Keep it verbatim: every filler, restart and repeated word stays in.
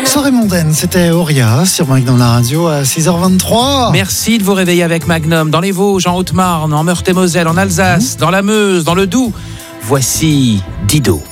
Soirée mondaine, c'était Auria sur Magnum la radio à six heures vingt-trois. Merci de vous réveiller avec Magnum dans les Vosges, en Haute-Marne, en Meurthe-et-Moselle, en Alsace, mmh. dans la Meuse, dans le Doubs. Voici Dido.